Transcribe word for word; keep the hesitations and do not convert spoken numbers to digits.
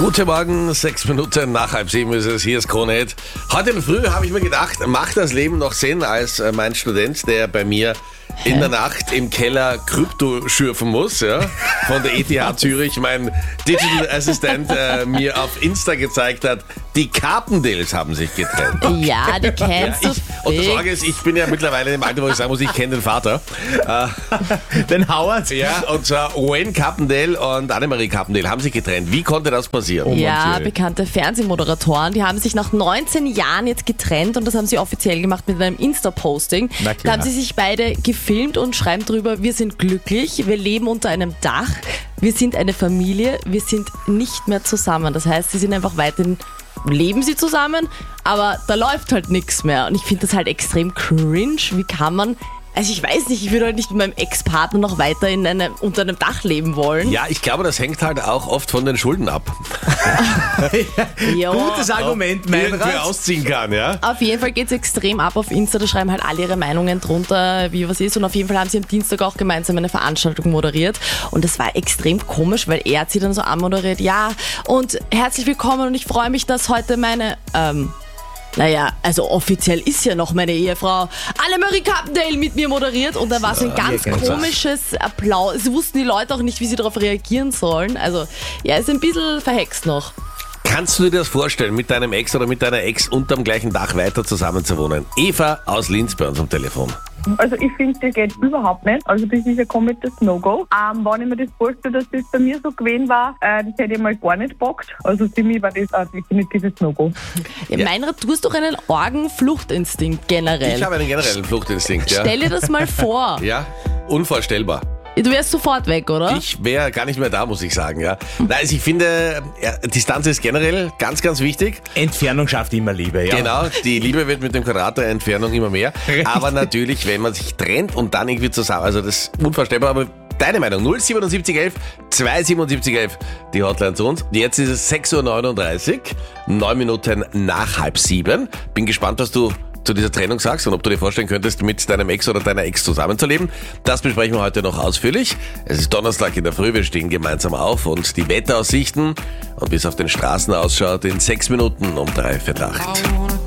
Guten Morgen, sechs Minuten nach halb sieben ist es, hier ist Krone-Hit. Heute in der Früh habe ich mir gedacht, macht das Leben noch Sinn als äh, mein Student, der bei mir in der Nacht im Keller Krypto schürfen muss, ja, von der E T H Zürich, mein Digital Assistent äh, mir auf Insta gezeigt hat, die Carpendales haben sich getrennt. Ja, die kennst Ja, du. ich, und das Sorge ist, ich bin ja mittlerweile in dem Alter, wo ich sagen muss, ich kenne den Vater. Äh, Den Howard? ja, und zwar Wayne Carpendale und Annemarie Carpendale haben sich getrennt. Wie konnte das passieren? Ja, bekannte Fernsehmoderatoren, die haben sich nach neunzehn Jahren jetzt getrennt und das haben sie offiziell gemacht mit einem Insta-Posting. Na Da klar. haben sie sich beide gefilmt und schreiben drüber, wir sind glücklich, wir leben unter einem Dach, wir sind eine Familie, wir sind nicht mehr zusammen. Das heißt, sie sind einfach weiterhin, leben sie zusammen, aber da läuft halt nichts mehr. Und ich finde das halt extrem cringe. Wie kann man... Also ich weiß nicht, ich würde halt nicht mit meinem Ex-Partner noch weiter in einem, unter einem Dach leben wollen. Ja, ich glaube, das hängt halt auch oft von den Schulden ab. Ja. Gutes Argument, mein Irgendwer Rat. ausziehen kann, ja? Auf jeden Fall geht es extrem ab auf Insta, da schreiben halt alle ihre Meinungen drunter, wie was ist. Und auf jeden Fall haben sie am Dienstag auch gemeinsam eine Veranstaltung moderiert. Und das war extrem komisch, weil er hat sie dann so anmoderiert, ja, und herzlich willkommen und ich freue mich, dass heute meine... Ähm, Naja, also offiziell ist ja noch meine Ehefrau Annemarie Carpendale mit mir moderiert und da war so ein ganz ja, ganz komisches Applaus. Es wussten die Leute auch nicht, wie sie darauf reagieren sollen. Also ja, ist ein bisschen verhext noch. Kannst du dir das vorstellen, mit deinem Ex oder mit deiner Ex unterm gleichen Dach weiter zusammen zu wohnen? Eva aus Linz bei uns am Telefon. Also ich finde, das geht überhaupt nicht. Also das ist ein komplettes No-Go. Ähm, wenn ich mir das vorstelle, dass das bei mir so gewesen war, äh, das hätte ich mal gar nicht gepackt. Also für mich war das ein definitives No-Go. Ja, Ja. Meinrad, du hast doch einen Orgenfluchtinstinkt generell. Ich habe einen generellen Fluchtinstinkt, ja. Stell dir das mal vor. Ja, unvorstellbar. Du wärst sofort weg, oder? Ich wäre gar nicht mehr da, muss ich sagen, ja. Nein, also ich finde, ja, Distanz ist generell ganz, ganz wichtig. Entfernung schafft immer Liebe, ja. Genau, die Liebe wird mit dem Quadrat der Entfernung immer mehr. Aber natürlich, wenn man sich trennt und dann irgendwie zusammen, also das ist unvorstellbar, aber deine Meinung, null siebenundsiebzig elf zweihundertsiebenundsiebzig elf, die Hotline zu uns. Jetzt ist es sechs Uhr neununddreißig, neun Minuten nach halb sieben. Bin gespannt, was du zu dieser Trennung sagst und ob du dir vorstellen könntest, mit deinem Ex oder deiner Ex zusammenzuleben. Das besprechen wir heute noch ausführlich. Es ist Donnerstag in der Früh, wir stehen gemeinsam auf und die Wetteraussichten und wie es auf den Straßen ausschaut in sechs Minuten um drei für acht.